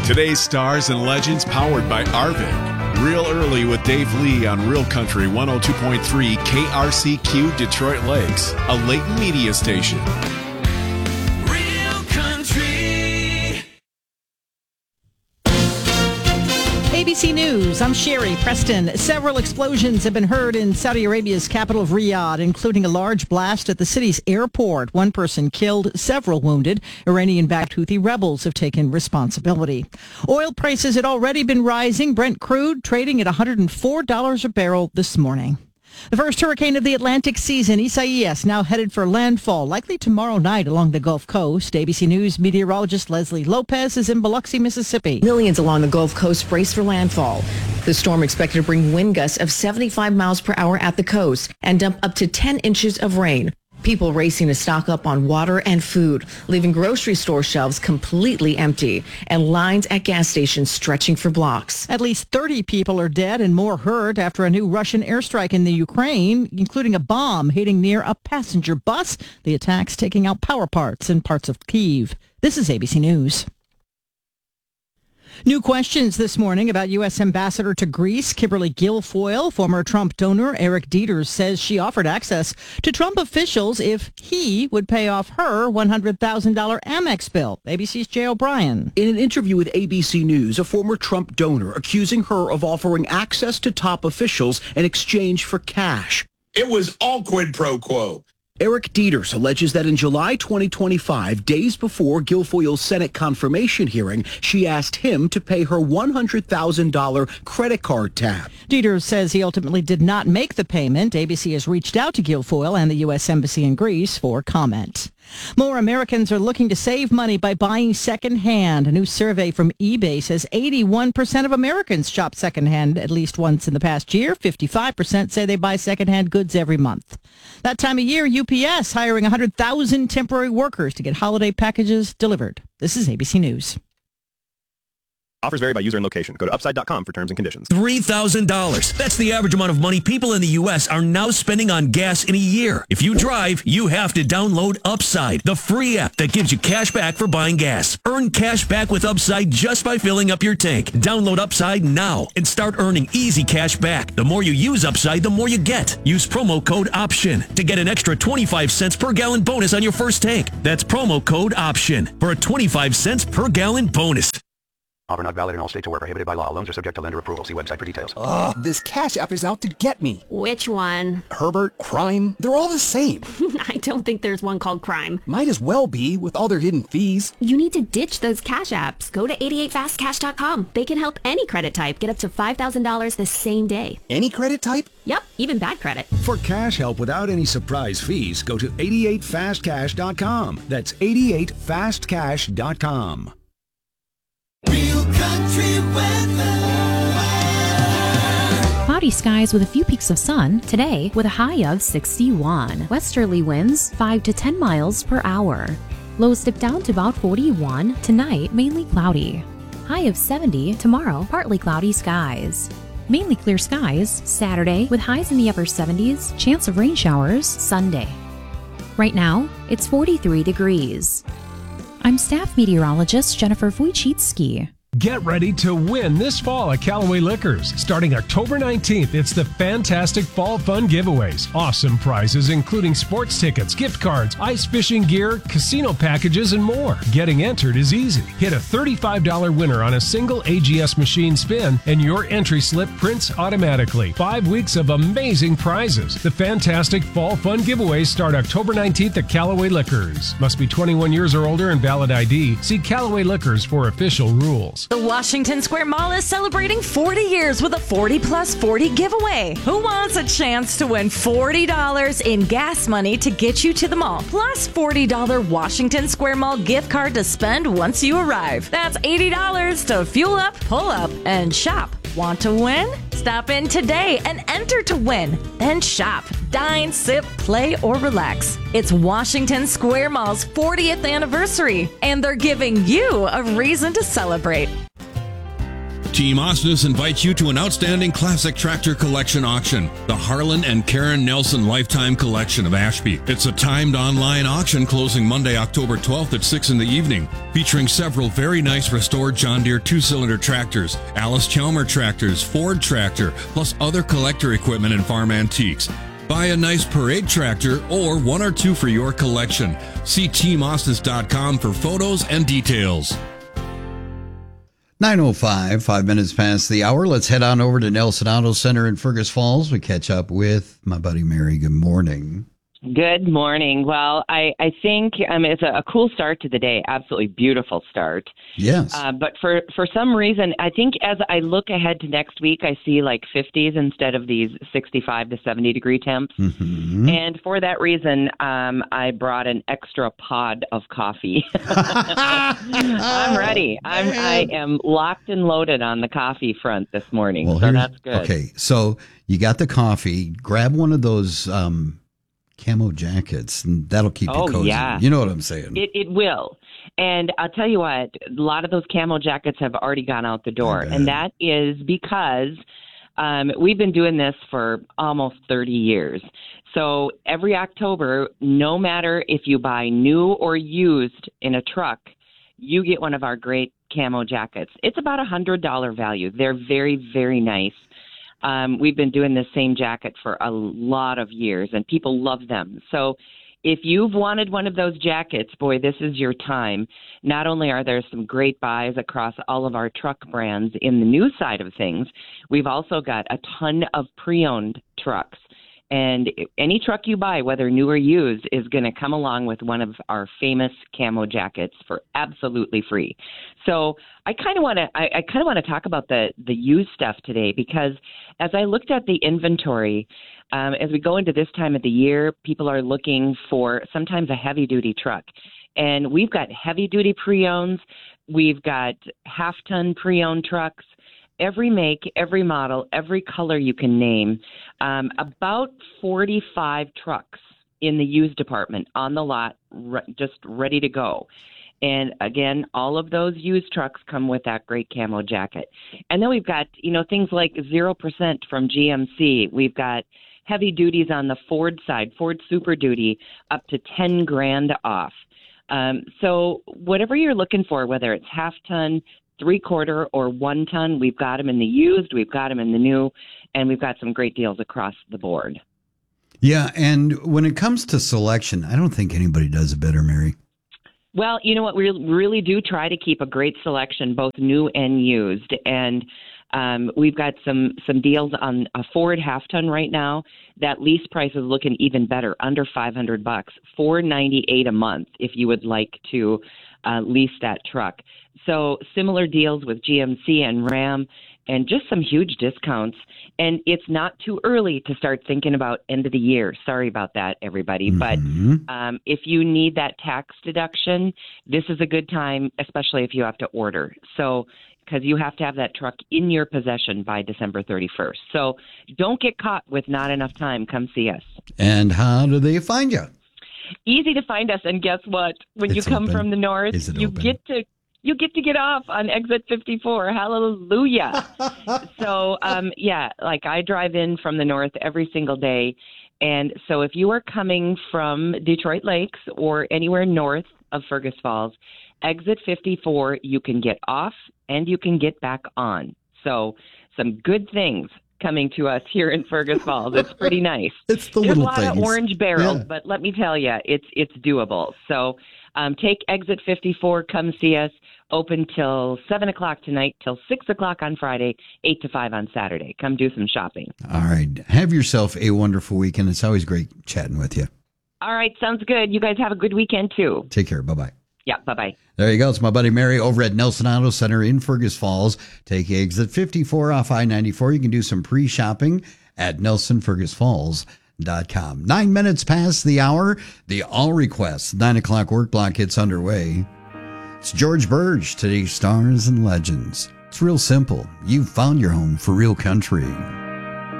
Today's stars and legends powered by Arvin. Real Early with Dave Lee on Real Country 102.3 KRCQ Detroit Lakes, a Layton media station. Real Country. ABC News, I'm Sherry Preston. Several explosions have been heard in Saudi Arabia's capital of Riyadh, including a large blast at the city's airport. One person killed, several wounded. Iranian-backed Houthi rebels have taken responsibility. Oil prices had already been rising. Brent crude trading at $104 a barrel this morning. The first hurricane of the Atlantic season, Isaias, now headed for landfall, likely tomorrow night along the Gulf Coast. ABC News meteorologist Leslie Lopez is in Biloxi, Mississippi. Millions along the Gulf Coast brace for landfall. The storm expected to bring wind gusts of 75 miles per hour at the coast and dump up to 10 inches of rain. People racing to stock up on water and food, leaving grocery store shelves completely empty and lines at gas stations stretching for blocks. At least 30 people are dead and more hurt after a new Russian airstrike in the Ukraine, including a bomb hitting near a passenger bus. The attacks taking out power parts in parts of Kyiv. This is ABC News. New questions this morning about U.S. Ambassador to Greece, Kimberly Guilfoyle. Former Trump donor Eric Dieters says she offered access to Trump officials if he would pay off her $100,000 Amex bill. ABC's Jay O'Brien. In an interview with ABC News, a former Trump donor accusing her of offering access to top officials in exchange for cash. It was all quid pro quo. Eric Dieters alleges that in July 2025, days before Guilfoyle's Senate confirmation hearing, she asked him to pay her $100,000 credit card tab. Dieters says he ultimately did not make the payment. ABC has reached out to Guilfoyle and the U.S. Embassy in Greece for comment. More Americans are looking to save money by buying secondhand. A new survey from eBay says 81% of Americans shop secondhand at least once in the past year. 55% say they buy secondhand goods every month. That time of year, UPS hiring 100,000 temporary workers to get holiday packages delivered. This is ABC News. Offers vary by user and location. Go to upside.com for terms and conditions. $3,000. That's the average amount of money people in the U.S. are now spending on gas in a year. If you drive, you have to download Upside, the free app that gives you cash back for buying gas. Earn cash back with Upside just by filling up your tank. Download Upside now and start earning easy cash back. The more you use Upside, the more you get. Use promo code OPTION to get an extra 25 cents per gallon bonus on your first tank. That's promo code OPTION for a 25 cents per gallon bonus. Offer not valid in all states or where prohibited by law. Loans are subject to lender approval. See website for details. Ugh, this Cash App is out to get me. Which one? Herbert, Crime, they're all the same. I don't think there's one called Crime. Might as well be with all their hidden fees. You need to ditch those Cash Apps. Go to 88fastcash.com. They can help any credit type get up to $5,000 the same day. Any credit type? Yep, even bad credit. For cash help without any surprise fees, go to 88fastcash.com. That's 88fastcash.com. Real Country weather. Cloudy skies with a few peaks of sun today with a high of 61. Westerly winds 5 to 10 miles per hour. Lows dip down to about 41. Tonight, mainly cloudy. High of 70 tomorrow, partly cloudy skies. Mainly clear skies Saturday with highs in the upper 70s. Chance of rain showers Sunday. Right now, it's 43 degrees. I'm staff meteorologist Jennifer Wojcicki. Get ready to win this fall at Callaway Liquors. Starting October 19th, it's the Fantastic Fall Fun Giveaways. Awesome prizes including sports tickets, gift cards, ice fishing gear, casino packages, and more. Getting entered is easy. Hit a $35 winner on a single AGS machine spin, and your entry slip prints automatically. 5 weeks of amazing prizes. The Fantastic Fall Fun Giveaways start October 19th at Callaway Liquors. Must be 21 years or older and valid ID. See Callaway Liquors for official rules. The Washington Square Mall is celebrating 40 years with a 40 plus 40 giveaway. Who wants a chance to win $40 in gas money to get you to the mall? Plus $40 Washington Square Mall gift card to spend once you arrive. That's $80 to fuel up, pull up, and shop. Want to win? Stop in today and enter to win. Then shop, dine, sip, play, or relax. It's Washington Square Mall's 40th anniversary, and they're giving you a reason to celebrate. Team Osnes invites you to an outstanding classic tractor collection auction, the Harlan and Karen Nelson Lifetime Collection of Ashby. It's a timed online auction closing Monday, October 12th at 6 in the evening, featuring several very nice restored John Deere 2-cylinder tractors, Alice Chalmer tractors, Ford tractor, plus other collector equipment and farm antiques. Buy a nice parade tractor or one or two for your collection. See teamosnes.com for photos and details. 9:05, 5 minutes past the hour. Let's head on over to Nelson Auto Center in Fergus Falls. We catch up with my buddy Mary. Good morning. Good morning. Well, I think it's a cool start to the day. Absolutely beautiful start. Yes. But for some reason, I think as I look ahead to next week, I see like 50s instead of these 65 to 70 degree temps. Mm-hmm. And for that reason, I brought an extra pod of coffee. I'm ready. I am locked and loaded on the coffee front this morning. Well, so that's good. Okay, so you got the coffee. Grab one of those camo jackets, and that'll keep you cozy. Yeah. You know what I'm saying? It will. And I'll tell you what, a lot of those camo jackets have already gone out the door. And that is because we've been doing this for almost 30 years. So every October, no matter if you buy new or used in a truck, you get one of our great camo jackets. It's about $100 value. They're very, very nice. We've been doing this same jacket for a lot of years, and people love them. So if you've wanted one of those jackets, boy, this is your time. Not only are there some great buys across all of our truck brands in the new side of things, we've also got a ton of pre-owned trucks. And any truck you buy, whether new or used, is going to come along with one of our famous camo jackets for absolutely free. So I kind of want to talk about the used stuff today, because as I looked at the inventory, as we go into this time of the year, people are looking for sometimes a heavy duty truck, and we've got heavy duty pre-owns, we've got half-ton pre-owned trucks. Every make, every model, every color you can name, about 45 trucks in the used department on the lot, just ready to go. And again, all of those used trucks come with that great camo jacket. And then we've got, things like 0% from GMC. We've got heavy duties on the Ford side, Ford Super Duty, up to $10,000 off. So whatever you're looking for, whether it's half ton, 3/4 or 1 ton, we've got them in the used, we've got them in the new, and we've got some great deals across the board. Yeah, and when it comes to selection, I don't think anybody does it better, Mary. Well, you know what? We really do try to keep a great selection, both new and used. And we've got some deals on a Ford half-ton right now. That lease price is looking even better, under $500, $498 a month if you would like to lease that truck. So similar deals with GMC and Ram, and just some huge discounts. And it's not too early to start thinking about end of the year. Sorry about that, everybody. Mm-hmm. But if you need that tax deduction, this is a good time, especially if you have to order. So because you have to have that truck in your possession by December 31st. So don't get caught with not enough time. Come see us. And how do they find you? Easy to find us. And guess what? When you come from the north, you get to get off on exit 54. Hallelujah. So, like I drive in from the north every single day. And so if you are coming from Detroit Lakes or anywhere north of Fergus Falls, exit 54, you can get off and you can get back on. So some good things coming to us here in Fergus Falls. It's pretty nice. It's the There's little a lot things. of orange barrels, Yeah. but let me tell you, it's doable. So take exit 54, come see us. Open till 7 o'clock tonight, till 6 o'clock on Friday, 8 to 5 on Saturday. Come do some shopping. All right. Have yourself a wonderful weekend. It's always great chatting with you. All right. Sounds good. You guys have a good weekend, too. Take care. Bye-bye. Yeah. Bye-bye. There you go. It's my buddy Mary over at Nelson Auto Center in Fergus Falls. Take exit 54 off I-94. You can do some pre-shopping at NelsonFergusFalls.com. 9 minutes past the hour. The All Requests 9 o'clock work block gets underway. It's George Burge, today's Stars and Legends. It's real simple. You've found your home for real country.